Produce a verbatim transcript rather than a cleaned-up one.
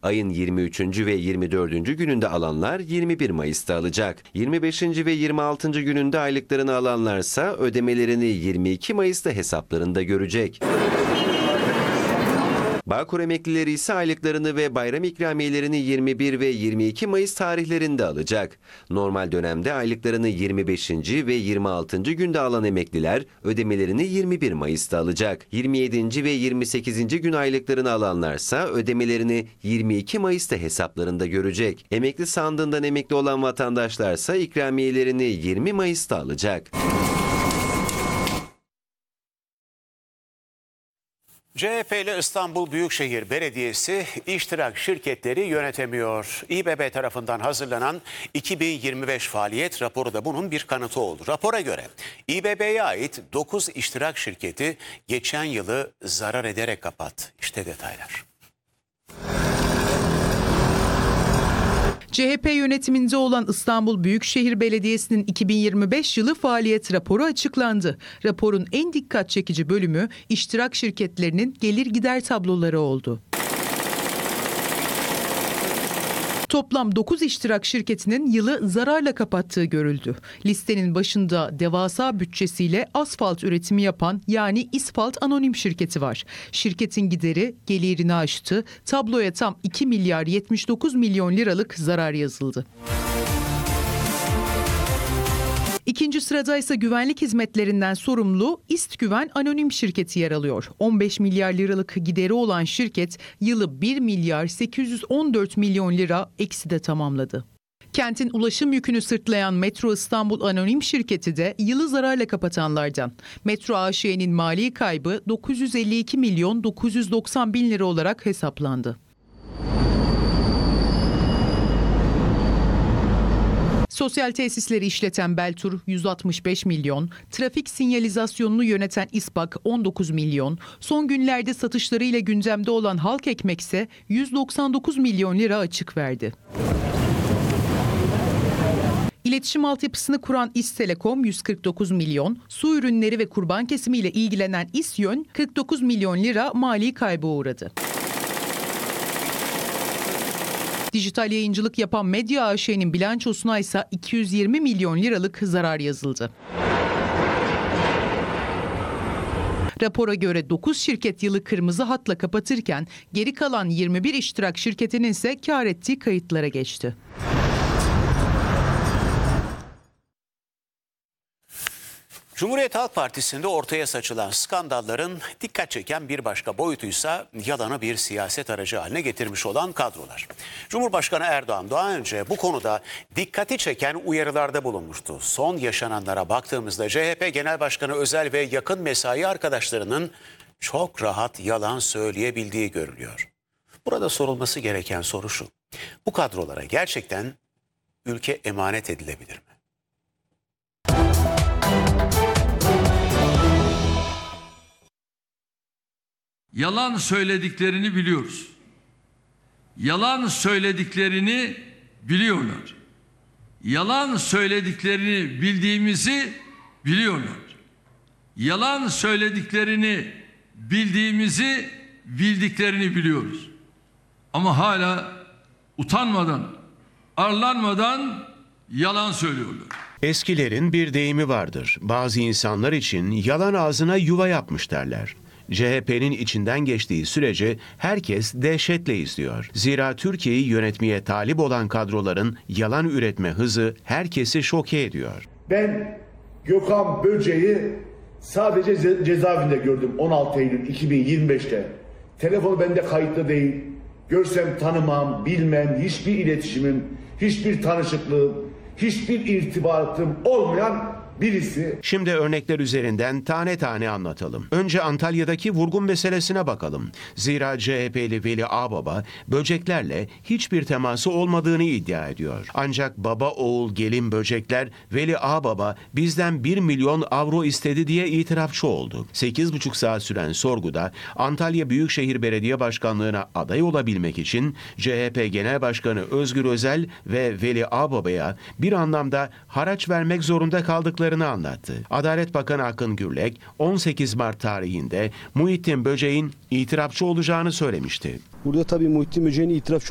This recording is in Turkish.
Ayın yirmi üçüncü ve yirmi dördüncü gününde alanlar yirmi bir Mayıs'ta alacak. yirmi beşinci ve yirmi altıncı gününde aylıklarını alanlarsa ödemelerini yirmi iki Mayıs'ta hesaplarında görecek. Bağkur emeklileri ise aylıklarını ve bayram ikramiyelerini yirmi bir ve yirmi iki Mayıs tarihlerinde alacak. Normal dönemde aylıklarını yirmi beşinci ve yirmi altıncı günde alan emekliler ödemelerini yirmi bir Mayıs'ta alacak. yirmi yedinci ve yirmi sekizinci gün aylıklarını alanlarsa ödemelerini yirmi iki Mayıs'ta hesaplarında görecek. Emekli sandığından emekli olan vatandaşlarsa ikramiyelerini yirmi Mayıs'ta alacak. C H P ile İstanbul Büyükşehir Belediyesi iştirak şirketleri yönetemiyor. İ B B tarafından hazırlanan iki bin yirmi beş faaliyet raporu da bunun bir kanıtı oldu. Rapora göre İ B B'ye ait dokuz iştirak şirketi geçen yılı zarar ederek kapattı. İşte detaylar. C H P yönetiminde olan İstanbul Büyükşehir Belediyesi'nin iki bin yirmi beş yılı faaliyet raporu açıklandı. Raporun en dikkat çekici bölümü iştirak şirketlerinin gelir gider tabloları oldu. Toplam dokuz iştirak şirketinin yılı zararla kapattığı görüldü. Listenin başında devasa bütçesiyle asfalt üretimi yapan yani İsfalt Anonim Şirketi var. Şirketin gideri gelirini aştı. Tabloya tam iki milyar yetmiş dokuz milyon liralık zarar yazıldı. İkinci sırada ise güvenlik hizmetlerinden sorumlu İstgüven Anonim Şirketi yer alıyor. on beş milyar liralık gideri olan şirket yılı bir milyar sekiz yüz on dört milyon lira ekside tamamladı. Kentin ulaşım yükünü sırtlayan Metro İstanbul Anonim Şirketi de yılı zararla kapatanlardan. Metro A Ş'nin mali kaybı dokuz yüz elli iki milyon dokuz yüz doksan bin lira olarak hesaplandı. Sosyal tesisleri işleten Beltur yüz altmış beş milyon, trafik sinyalizasyonunu yöneten İSPAK on dokuz milyon, son günlerde satışlarıyla gündemde olan Halk Ekmek ise yüz doksan dokuz milyon lira açık verdi. İletişim altyapısını kuran İSTelekom yüz kırk dokuz milyon, su ürünleri ve kurban kesimiyle ilgilenen İSYÖN kırk dokuz milyon lira mali kaybı uğradı. Dijital yayıncılık yapan Medya A Ş'nin bilançosuna ise iki yüz yirmi milyon liralık zarar yazıldı. Rapora göre dokuz şirket yılı kırmızı hatla kapatırken geri kalan yirmi bir iştirak şirketinin ise kar ettiği kayıtlara geçti. Cumhuriyet Halk Partisi'nde ortaya saçılan skandalların dikkat çeken bir başka boyutuysa yalanı bir siyaset aracı haline getirmiş olan kadrolar. Cumhurbaşkanı Erdoğan daha önce bu konuda dikkati çeken uyarılarda bulunmuştu. Son yaşananlara baktığımızda C H P Genel Başkanı Özel ve yakın mesai arkadaşlarının çok rahat yalan söyleyebildiği görülüyor. Burada sorulması gereken soru şu: bu kadrolara gerçekten ülke emanet edilebilir mi? Yalan söylediklerini biliyoruz. Yalan söylediklerini biliyorlar. Yalan söylediklerini bildiğimizi biliyorlar. Yalan söylediklerini bildiğimizi bildiklerini biliyoruz. Ama hala utanmadan, arlanmadan yalan söylüyorlar. Eskilerin bir deyimi vardır. Bazı insanlar için yalan ağzına yuva yapmış derler. C H P'nin içinden geçtiği sürece herkes dehşetle izliyor. Zira Türkiye'yi yönetmeye talip olan kadroların yalan üretme hızı herkesi şoke ediyor. Ben Gökhan Böce'yi sadece ce- cezaevinde gördüm on altı Eylül iki bin yirmi beşte. Telefonu bende kayıtlı değil. Görsem tanımam, bilmem, hiçbir iletişimim, hiçbir tanışıklığım, hiçbir irtibatım olmayan birisi. Şimdi örnekler üzerinden tane tane anlatalım. Önce Antalya'daki vurgun meselesine bakalım. Zira C H P'li Veli Ağbaba böceklerle hiçbir teması olmadığını iddia ediyor. Ancak baba oğul gelin böcekler Veli Ağbaba bizden bir milyon avro istedi diye itirafçı oldu. sekiz buçuk saat süren sorguda Antalya Büyükşehir Belediye Başkanlığı'na aday olabilmek için C H P Genel Başkanı Özgür Özel ve Veli Ağbaba'ya bir anlamda haraç vermek zorunda kaldıkları anlattı. Adalet Bakanı Akın Gürlek on sekiz Mart tarihinde Muhittin Böceğin itirafçı olacağını söylemişti. Burada tabii Muhittin Böceğin itirafçı